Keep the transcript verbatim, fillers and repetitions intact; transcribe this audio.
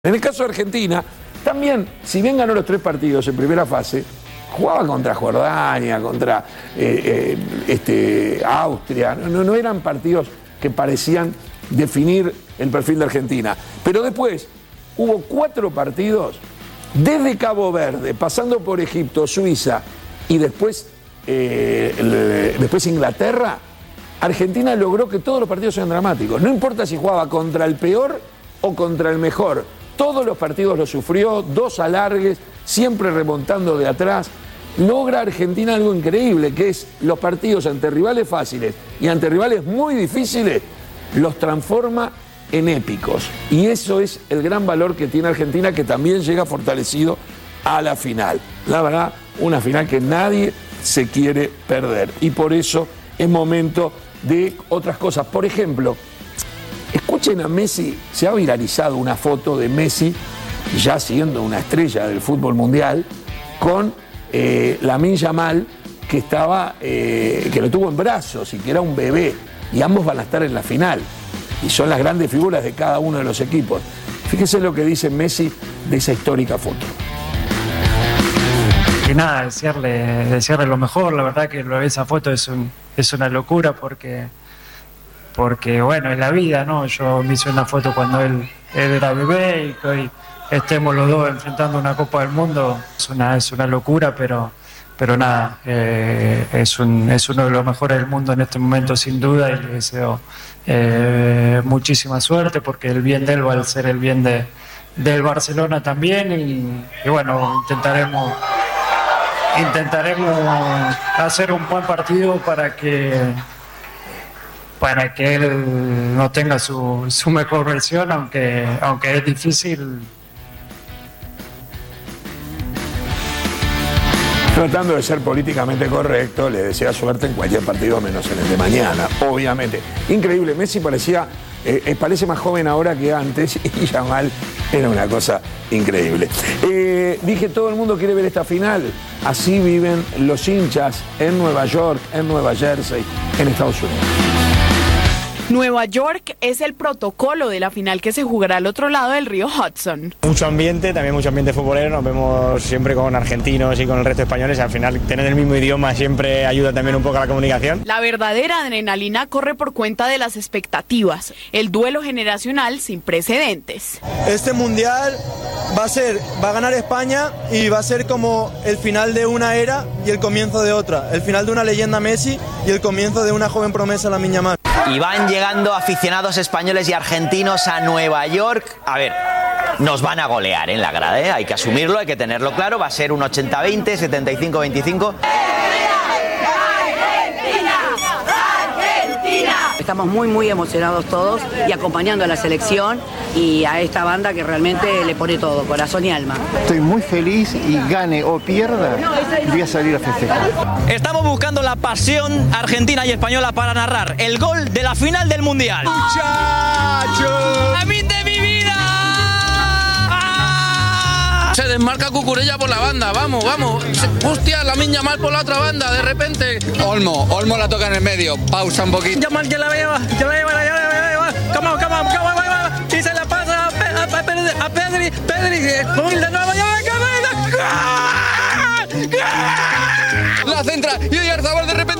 En el caso de Argentina, también, si bien ganó los tres partidos en primera fase, jugaba contra Jordania, contra eh, eh, este, Austria, no, no eran partidos que parecían definir el perfil de Argentina. Pero después hubo cuatro partidos, desde Cabo Verde, pasando por Egipto, Suiza y después, eh, el, después Inglaterra. Argentina logró que todos los partidos sean dramáticos. No importa si jugaba contra el peor o contra el mejor. Todos los partidos lo sufrió, dos alargues, siempre remontando de atrás. Logra Argentina algo increíble, que es los partidos ante rivales fáciles y ante rivales muy difíciles, los transforma en épicos. Y eso es el gran valor que tiene Argentina, que también llega fortalecido a la final. La verdad, una final que nadie se quiere perder. Y por eso es momento de otras cosas. Por ejemplo, escuchen a Messi, se ha viralizado una foto de Messi, ya siendo una estrella del fútbol mundial, con eh, Lamine Yamal, que estaba, eh, que lo tuvo en brazos y que era un bebé, y ambos van a estar en la final, y son las grandes figuras de cada uno de los equipos. Fíjese lo que dice Messi de esa histórica foto. Y nada, desearle, desearle lo mejor. La verdad que lo de esa foto es, un, es una locura porque... porque bueno, es la vida, ¿no? Yo me hice una foto cuando él, él era bebé y que hoy estemos los dos enfrentando una Copa del Mundo, es una, es una locura, pero, pero nada, eh, es, un, es uno de los mejores del mundo en este momento sin duda, y le deseo eh, muchísima suerte porque el bien de él va a ser el bien de, del Barcelona también, y, y bueno, intentaremos, intentaremos hacer un buen partido para que para que él no tenga su, su mejor versión, aunque, aunque es difícil. Tratando de ser políticamente correcto, le desea suerte en cualquier partido menos en el de mañana, obviamente. Increíble, Messi parecía, eh, parece más joven ahora que antes, y Yamal era una cosa increíble. Eh, dije, todo el mundo quiere ver esta final. Así viven los hinchas en Nueva York, en Nueva Jersey, en Estados Unidos. Nueva York es el protocolo de la final que se jugará al otro lado del río Hudson. Mucho ambiente, también mucho ambiente futbolero, nos vemos siempre con argentinos y con el resto de españoles, al final tener el mismo idioma siempre ayuda también un poco a la comunicación. La verdadera adrenalina corre por cuenta de las expectativas, el duelo generacional sin precedentes. Este mundial va a ser, va a ganar España y va a ser como el final de una era y el comienzo de otra, el final de una leyenda Messi y el comienzo de una joven promesa, Lamine Yamal. Y van llegando aficionados españoles y argentinos a Nueva York. A ver, nos van a golear en la grada, ¿eh? Hay que asumirlo, hay que tenerlo claro. Va a ser un ochenta veinte, setenta y cinco veinticinco. Estamos muy muy emocionados todos y acompañando a la selección y a esta banda que realmente le pone todo, corazón y alma. Estoy muy feliz y gane o pierda, voy a salir a festejar. Estamos buscando la pasión argentina y española para narrar el gol de la final del Mundial. ¡Muchachos! ¡A mí de mi vida! ¡Ah! Se desmarca Cucurella por la banda, vamos, vamos. Hostia, Lamine Yamal por la otra banda, de repente. Olmo, Olmo la toca en el medio, pausa un poquito. Yamal que la lleva, que la lleva, la lleva, la lleva. Come on, come on, come on, come on. Y se la pasa a, Pe a, Pe a Pedri, Pedri, Pedri, de nuevo, ya cabeza. La centra y Oyarzabal de repente.